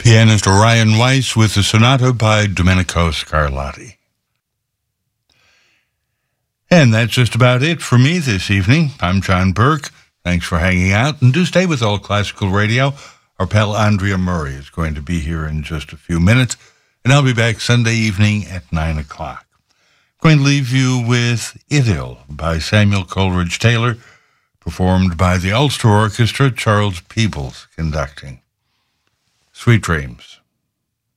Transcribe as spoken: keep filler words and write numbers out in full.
Pianist Orion Weiss with the sonata by Domenico Scarlatti. And that's just about it for me this evening. I'm John Burke. Thanks for hanging out, and do stay with All Classical Radio. Our pal Andrea Murray is going to be here in just a few minutes, and I'll be back Sunday evening at nine o'clock. I'm going to leave you with Idyll by Samuel Coleridge Taylor, performed by the Ulster Orchestra, Charles Peebles conducting. Sweet dreams.